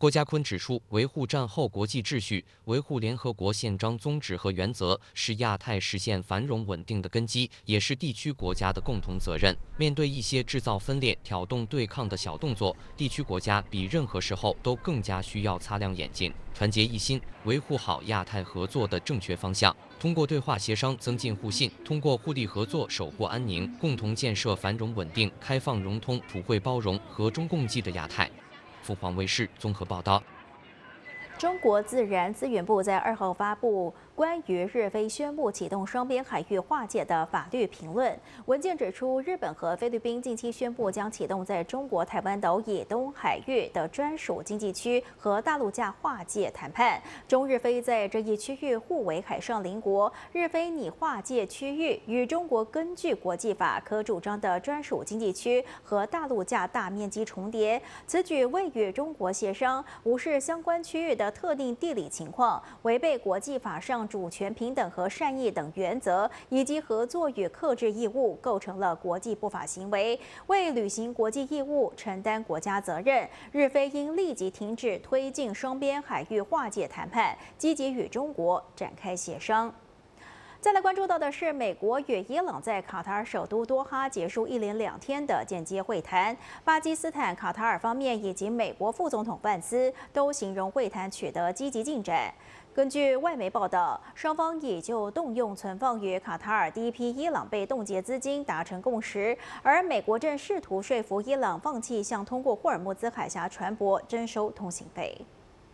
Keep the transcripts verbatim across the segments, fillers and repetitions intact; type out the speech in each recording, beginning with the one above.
郭家坤指出，维护战后国际秩序、维护联合国宪章宗旨和原则，是亚太实现繁荣稳定的根基，也是地区国家的共同责任。面对一些制造分裂、挑动对抗的小动作，地区国家比任何时候都更加需要擦亮眼睛，团结一心，维护好亚太合作的正确方向。通过对话协商增进互信，通过互利合作守护安宁，共同建设繁荣稳定、开放融通、普惠包容、和衷共济的亚太。凤凰卫视综合报道。 中国自然资源部在二号发布关于日菲宣布启动双边海域划界的法律评论文件，指出，日本和菲律宾近期宣布将启动在中国台湾岛以东海域的专属经济区和大陆架划界谈判。中日菲在这一区域互为海上邻国，日菲拟划界区域与中国根据国际法可主张的专属经济区和大陆架大面积重叠。此举未与中国协商，无视相关区域的特定地理情况，违背国际法上主权、平等和善意等原则，以及合作与克制义务，构成了国际不法行为，为履行国际义务承担国家责任。日菲应立即停止推进双边海域划界谈判，积极与中国展开协商。再来关注到的是，美国与伊朗在卡塔尔首都多哈结束一连两天的间接会谈。巴基斯坦、卡塔尔方面以及美国副总统万斯都形容会谈取得积极进展。根据外媒报道，双方已就动用存放于卡塔尔第一批伊朗被冻结资金达成共识，而美国正试图说服伊朗放弃向通过霍尔木兹海峡船舶征收通行费。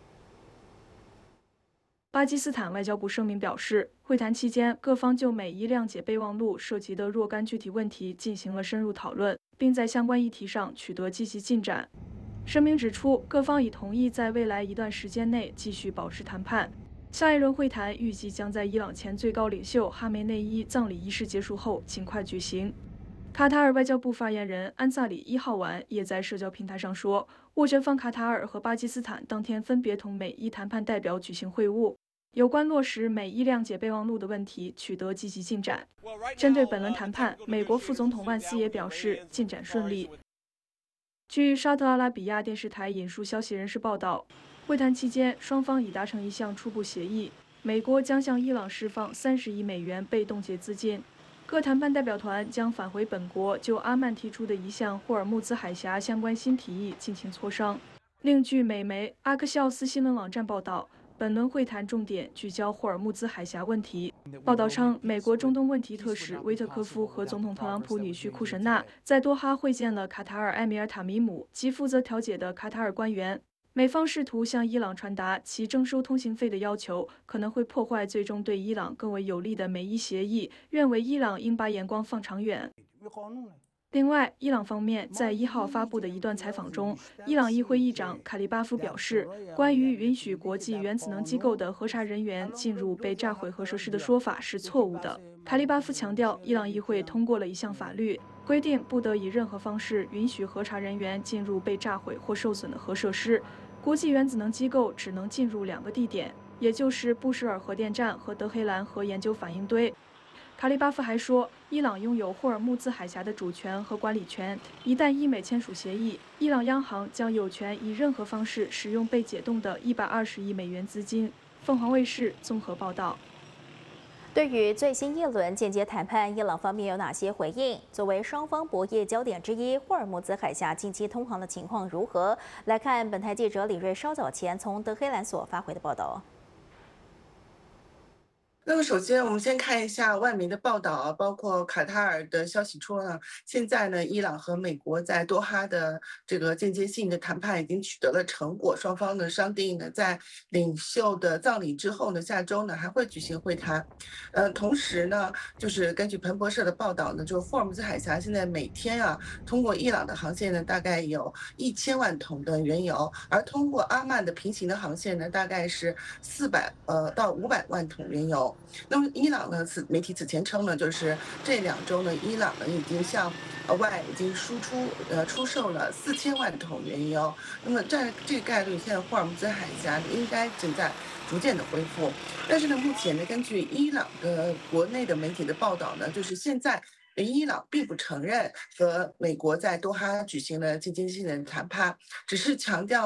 巴基斯坦外交部声明表示，会谈期间，各方就美伊谅解备忘录涉及的若干具体问题进行了深入讨论，并在相关议题上取得积极进展。声明指出，各方已同意在未来一段时间内继续保持谈判。下一轮会谈预计将在伊朗前最高领袖哈梅内伊葬礼仪式结束后尽快举行。卡塔尔外交部发言人安萨里一号晚也在社交平台上说，斡旋方卡塔尔和巴基斯坦当天分别同美伊谈判代表举行会晤，有关落实美伊谅解备忘录的问题取得积极进展。针对本轮谈判，美国副总统万斯也表示进展顺利。据沙特阿拉比亚电视台引述消息人士报道，会谈期间，双方已达成一项初步协议，美国将向伊朗释放三十亿美元被冻结资金。各谈判代表团将返回本国，就阿曼提出的一项霍尔木兹海峡相关新提议进行磋商。另据美媒阿克肖斯新闻网站报道，本轮会谈重点聚焦霍尔木兹海峡问题。报道称，美国中东问题特使威特科夫和总统特朗普女婿库什纳在多哈会见了卡塔尔埃米尔塔米姆及负责调解的卡塔尔官员。美方试图向伊朗传达其征收通行费的要求可能会破坏最终对伊朗更为有利的美伊协议，认为伊朗应把眼光放长远。另外，伊朗方面在一号发布的一段采访中，伊朗议会议长卡利巴夫表示，关于允许国际原子能机构的核查人员进入被炸毁核设施的说法是错误的。卡利巴夫强调，伊朗议会通过了一项法律，规定不得以任何方式允许核查人员进入被炸毁或受损的核设施。国际原子能机构只能进入两个地点，也就是布什尔核电站和德黑兰核研究反应堆。卡利巴夫还说，伊朗拥有霍尔木兹海峡的主权和管理权，一旦伊美签署协议，伊朗央行将有权以任何方式使用被解冻的一百二十亿美元资金。凤凰卫视综合报道。 对于最新一轮间接谈判，伊朗方面有哪些回应？作为双方博弈焦点之一，霍尔木兹海峡近期通航的情况如何？来看本台记者李瑞稍早前从德黑兰所发回的报道。 那么首先，我们先看一下外媒的报道啊，包括卡塔尔的消息说呢，现在呢，伊朗和美国在多哈的这个间接性的谈判已经取得了成果，双方呢商定呢，在领袖的葬礼之后呢，下周呢还会举行会谈。呃，同时呢，就是根据彭博社的报道呢，就霍尔木兹海峡现在每天啊，通过伊朗的航线呢，大概有一千万桶的原油，而通过阿曼的平行的航线呢，大概是四百呃到五百万桶原油。那么伊朗呢？此媒体此前称呢，就是这两周呢，伊朗呢已经向呃外已经输出呃出售了四千万桶原油。那么这这个概率，现在霍尔木兹海峡应该正在逐渐的恢复。但是呢，目前呢，根据伊朗的国内的媒体的报道呢，就是现在伊朗并不承认和美国在多哈举行了间接性的谈判，只是强调。